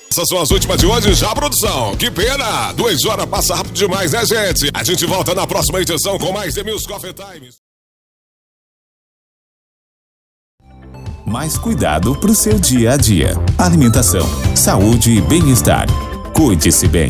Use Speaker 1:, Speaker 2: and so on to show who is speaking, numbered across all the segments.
Speaker 1: Essas são as últimas de hoje já, produção. Que pena! 2 horas passa rápido demais, né, gente? A gente volta na próxima edição com mais The Music Coffee Time.
Speaker 2: Mais cuidado para o seu dia a dia. Alimentação, saúde e bem-estar. Cuide-se bem.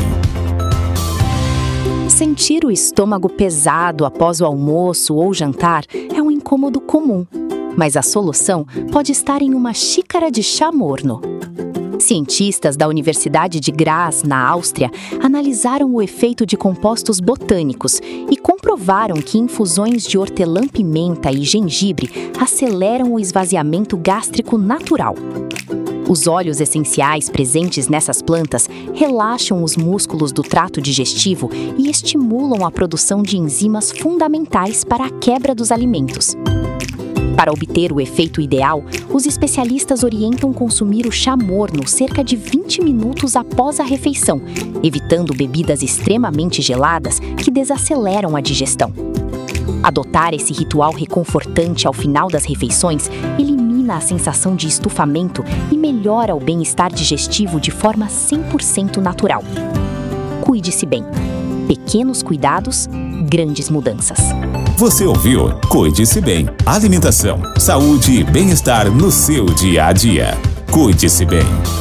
Speaker 3: Sentir o estômago pesado após o almoço ou jantar é um incômodo comum, mas a solução pode estar em uma xícara de chá morno. Cientistas da Universidade de Graz, na Áustria, analisaram o efeito de compostos botânicos e comprovaram que infusões de hortelã-pimenta e gengibre aceleram o esvaziamento gástrico natural. Os óleos essenciais presentes nessas plantas relaxam os músculos do trato digestivo e estimulam a produção de enzimas fundamentais para a quebra dos alimentos. Para obter o efeito ideal, os especialistas orientam consumir o chá morno cerca de 20 minutos após a refeição, evitando bebidas extremamente geladas que desaceleram a digestão. Adotar esse ritual reconfortante ao final das refeições elimina a sensação de estufamento e melhora o bem-estar digestivo de forma 100% natural. Cuide-se bem. Pequenos cuidados, grandes mudanças.
Speaker 2: Você ouviu? Cuide-se bem. Alimentação, saúde e bem-estar no seu dia a dia. Cuide-se bem.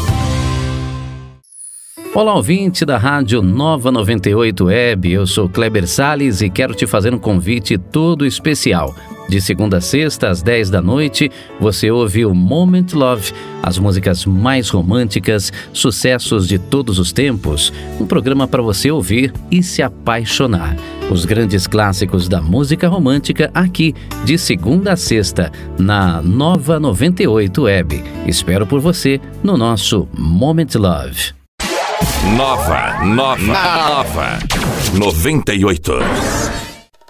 Speaker 4: Olá, ouvinte da Rádio Nova 98 Web. Eu sou Kleber Salles e quero te fazer um convite todo especial. De segunda a sexta, às 10 da noite, você ouve o Moment Love, as músicas mais românticas, sucessos de todos os tempos. Um programa para você ouvir e se apaixonar. Os grandes clássicos da música romântica aqui, de segunda a sexta, na Nova 98 Web. Espero por você no nosso Moment Love.
Speaker 1: Nova 98.